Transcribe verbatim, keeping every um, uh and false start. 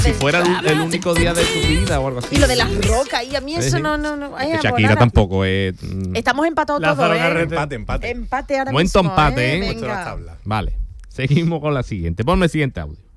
si fuera el, el único día de tu vida o algo así. Y lo de las rocas, y a mí eso Sí. no, no, no. Ay, Que pues Shakira nada. tampoco es. mm, Estamos empatados La todos, ¿eh? Zaragarrete. Empate, empate. Empate ahora Momento mismo, empate, ¿eh? Venga. Muestra la tabla. Vale. Seguimos con la siguiente. Ponme el siguiente audio.